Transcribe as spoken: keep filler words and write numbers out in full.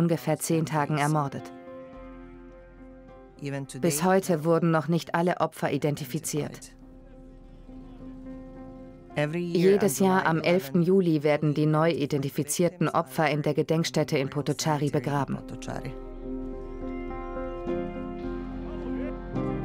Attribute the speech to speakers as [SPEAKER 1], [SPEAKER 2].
[SPEAKER 1] ungefähr zehn Tagen ermordet. Bis heute wurden noch nicht alle Opfer identifiziert. Jedes Jahr am elften Juli werden die neu identifizierten Opfer in der Gedenkstätte in Potocari begraben.